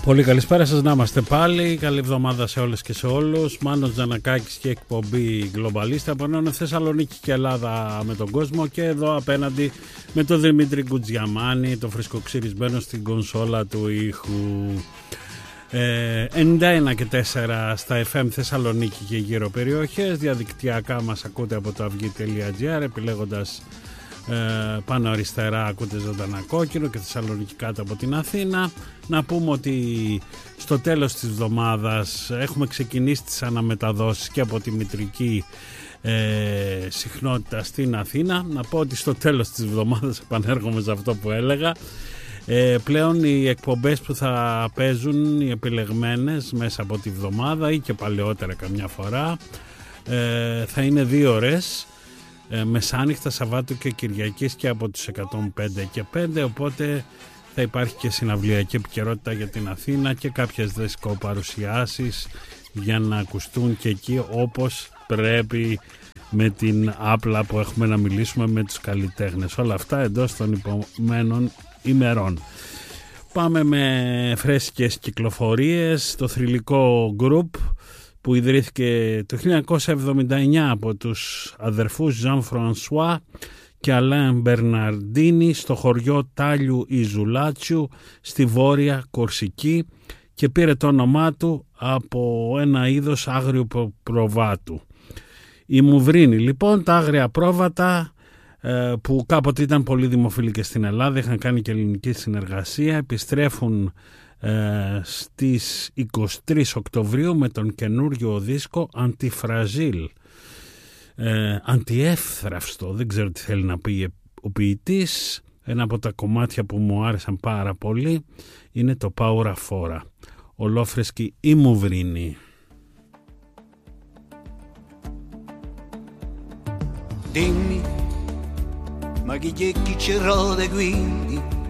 Πολύ καλησπέρα σας, να είμαστε πάλι. Καλή εβδομάδα σε όλες και σε όλους. Μάνος Τζανακάκης και εκπομπή Γκλομπαλίστα από νέο Θεσσαλονίκη και Ελλάδα με τον κόσμο. Και εδώ απέναντι με τον Δημήτρη Κουτζιαμάνη, το φρεσκοξυρισμένο στην κονσόλα του ήχου. 91 και 4 στα FM Θεσσαλονίκη και γύρω περιοχές. Διαδικτυακά μας ακούτε από το avygi.gr, επιλέγοντας πάνω αριστερά ακούτε Ζωντανά Κόκκινο και Θεσσαλονίκη κάτω από την Αθήνα. Να πούμε ότι στο τέλος της εβδομάδας έχουμε ξεκινήσει τις αναμεταδόσεις και από τη μητρική συχνότητα στην Αθήνα. Να πω ότι στο τέλος της εβδομάδας, επανέρχομαι σε αυτό που έλεγα, πλέον οι εκπομπές που θα παίζουν, οι επιλεγμένες μέσα από τη εβδομάδα ή και παλαιότερα καμιά φορά, θα είναι 2 ώρες, μεσάνυχτα, Σαββάτου και Κυριακής, και από τους 105 και 5, οπότε θα υπάρχει και συναυλιακή επικαιρότητα για την Αθήνα και κάποιες δискοπαρουσιάσεις για να ακουστούν και εκεί όπως πρέπει, με την άπλα που έχουμε να μιλήσουμε με τους καλλιτέχνες. Όλα αυτά εντός των υπομένων ημερών. Πάμε με φρέσκες κυκλοφορίες. Το θρυλικό group που ιδρύθηκε το 1979 από τους αδερφούς Ζαν Φρανσουά και Αλέν Μπερναρντίνη στο χωριό Τάλιου Ιζουλάτσιου στη Βόρεια Κορσική, και πήρε το όνομά του από ένα είδος άγριου προβάτου. Η Μουβρίνη λοιπόν, τα άγρια πρόβατα που κάποτε ήταν πολύ δημοφιλή και στην Ελλάδα, είχαν κάνει και ελληνική συνεργασία, επιστρέφουν στις 23 Οκτωβρίου με τον καινούριο δίσκο Αντιφραζίλ, αντιεύθραυστο, δεν ξέρω τι θέλει να πει ο ποιητής. Ένα από τα κομμάτια που μου άρεσαν πάρα πολύ είναι το Πάουρα Φόρα. Ολόφρεσκη η Μουβρίνη. Dimmi, ma chi c'erode quindi